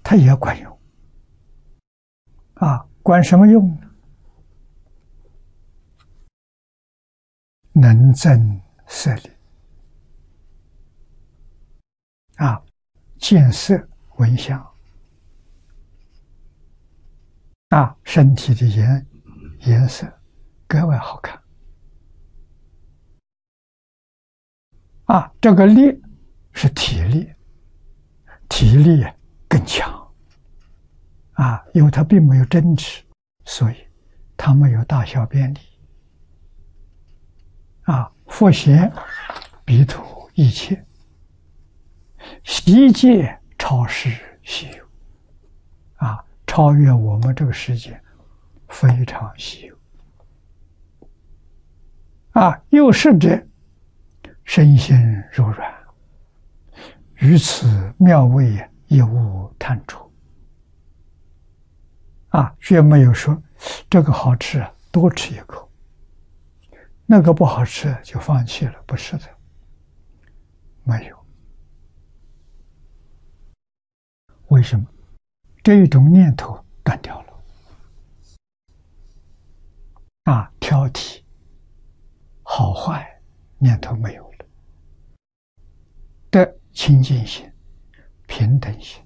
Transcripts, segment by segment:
它也管用啊。管什么用呢？能增色力啊，见色闻香啊，身体的颜色格外好看啊。这个力是体力，体力更强啊，因为它并没有真实，所以它没有大小便利啊。佛贤彼土一切，悉界超世稀有啊，超越我们这个世界，非常稀有啊。又是者，身心柔软，于此妙味亦无贪着啊，绝没有说这个好吃多吃一口，那个不好吃就放弃了，不是的，没有。为什么？这一种念头断掉了啊，挑剔、好坏念头没有了，的清净心、平等心，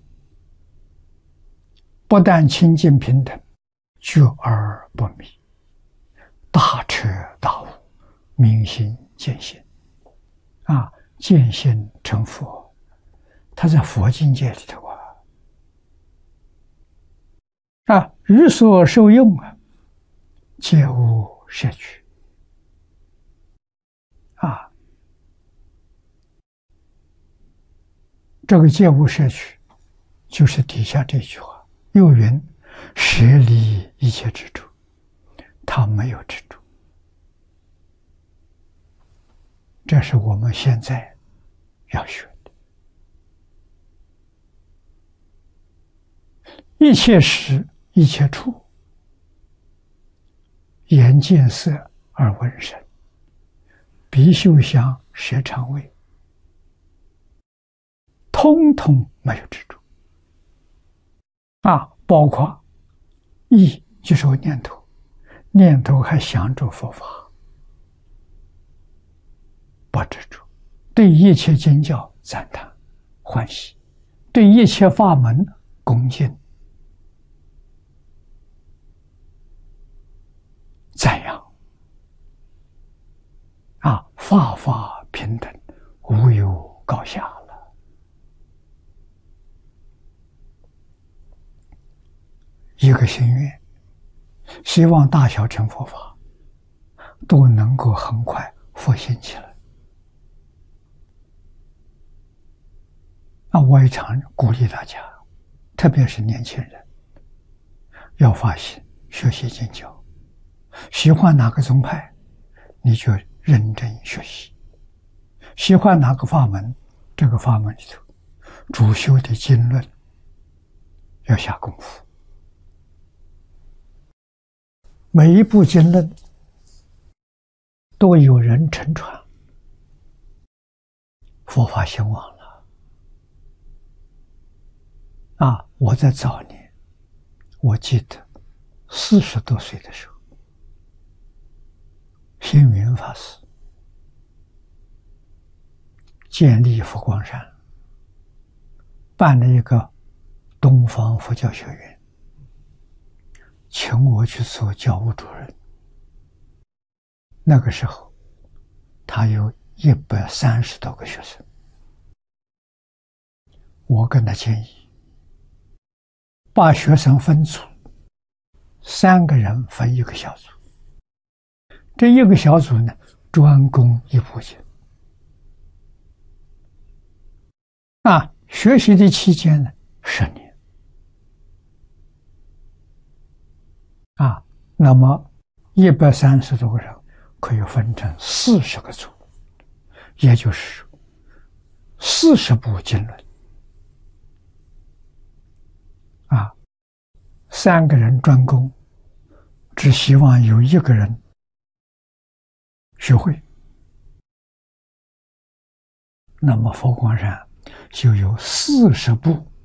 不但清净平等，觉而不迷，大彻大悟，明心见性啊，见性成佛。他在佛境界里头啊，于所受用啊，皆无摄取啊。这个皆无摄取，就是底下这句话，又云：舍离一切执着，他没有执着。这是我们现在要学的。一切时，一切处，眼见色，耳闻声，鼻嗅香，舌尝味，通通没有执着啊！包括意，就是我念头，念头还想着佛法，不执着，对一切经教赞叹欢喜，对一切法门恭敬赞扬啊，法法平等，无有高下了。一个心愿，希望大小乘佛法都能够很快复兴起来。我也常鼓励大家，特别是年轻人，要发心学习经教。喜欢哪个宗派，你就认真学习；喜欢哪个法门，这个法门里头主修的经论要下功夫。每一部经论都有人承传，佛法兴旺了啊！我在早年，我记得40多岁的时候，星云法师建立佛光山，办了一个东方佛教学院，请我去做教务主任。那个时候他有130多个学生，我跟他建议把学生分组，3个人分一个小组，这一个小组呢，专攻一部经啊，学习的期间呢10年啊，那么130多个人可以分成40个组，也就是40部经论啊，3个人专攻，只希望有1个人学会，那么佛光山就有40部